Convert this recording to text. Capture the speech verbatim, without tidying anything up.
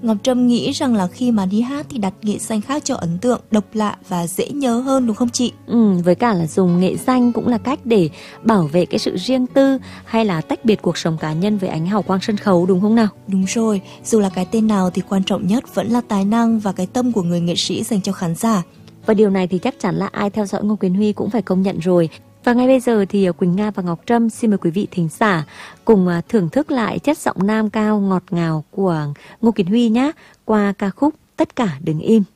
Ngọc Trâm nghĩ rằng là khi mà đi hát thì đặt nghệ danh khác cho ấn tượng, độc lạ và dễ nhớ hơn đúng không chị? Ừ, với cả là dùng nghệ danh cũng là cách để bảo vệ cái sự riêng tư hay là tách biệt cuộc sống cá nhân với ánh hào quang sân khấu, đúng không nào? Đúng rồi, dù là cái tên nào thì quan trọng nhất vẫn là tài năng và cái tâm của người nghệ sĩ dành cho khán giả. Và điều này thì chắc chắn là ai theo dõi Ngô Quyền Huy cũng phải công nhận rồi. Và ngay bây giờ thì Quỳnh Nga và Ngọc Trâm xin mời quý vị thính giả cùng thưởng thức lại chất giọng nam cao ngọt ngào của Ngô Quyền Huy nhé, qua ca khúc Tất cả đừng im.